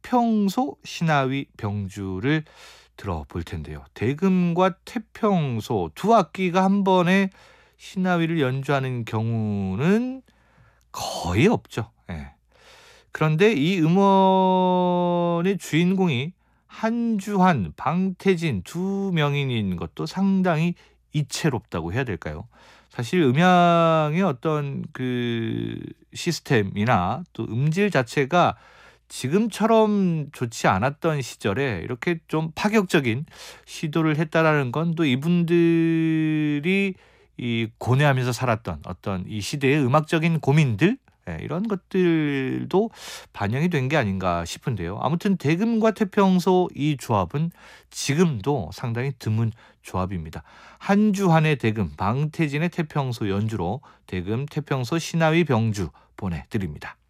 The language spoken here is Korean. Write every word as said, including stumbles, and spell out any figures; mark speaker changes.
Speaker 1: 태평소 신하위 병주를 들어볼 텐데요. 대금과 태평소 두 악기가 한 번에 신하위를 연주하는 경우는 거의 없죠. 예. 그런데 이 음원의 주인공이 한주환, 방태진 두 명인인 것도 상당히 이채롭다고 해야 될까요? 사실 음향의 어떤 그 시스템이나 또 음질 자체가 지금처럼 좋지 않았던 시절에 이렇게 좀 파격적인 시도를 했다라는 건 또 이분들이 이 고뇌하면서 살았던 어떤 이 시대의 음악적인 고민들, 예, 이런 것들도 반영이 된 게 아닌가 싶은데요. 아무튼 대금과 태평소 이 조합은 지금도 상당히 드문 조합입니다. 한주환의 대금, 방태진의 태평소 연주로 대금, 태평소 신하위 병주 보내드립니다.